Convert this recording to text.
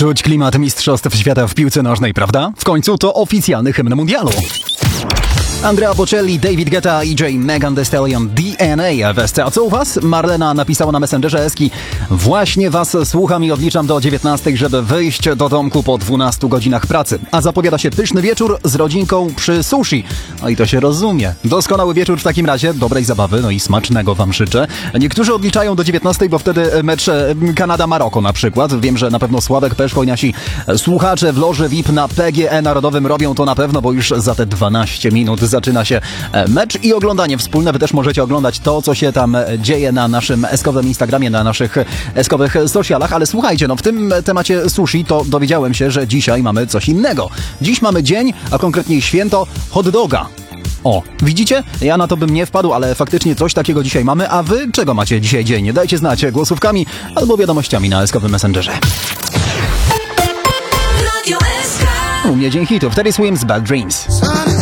Czuć klimat mistrzostw świata w piłce nożnej, prawda? W końcu to oficjalny hymn mundialu. Andrea Bocelli, David Guetta i Megan Thee Stallion, DNA w SC. A co u was? Marlena napisała na Messengerze Eski: właśnie was słucham i odliczam do 19, żeby wyjść do domku po 12 godzinach pracy. A zapowiada się pyszny wieczór z rodzinką przy sushi. No i to się rozumie. Doskonały wieczór w takim razie, dobrej zabawy, no i smacznego wam życzę. Niektórzy odliczają do 19, bo wtedy mecz Kanada-Maroko na przykład. Wiem, że na pewno Sławek Peszko i nasi słuchacze w loży VIP na PGE Narodowym robią to na pewno, bo już za te 12 minut zaczyna się mecz i oglądanie wspólne. Wy też możecie oglądać to, co się tam dzieje na naszym eskowym Instagramie, na naszych eskowych socialach, ale słuchajcie, no w tym temacie sushi to dowiedziałem się, że dzisiaj mamy coś innego. Dziś mamy dzień, a konkretniej święto hot doga. O, widzicie? Ja na to bym nie wpadł, ale faktycznie coś takiego dzisiaj mamy, a wy czego macie dzisiaj dzień? Dajcie znać głosówkami albo wiadomościami na eskowym Messengerze. U mnie dzień hitów. Terry Swims, Bad Dreams.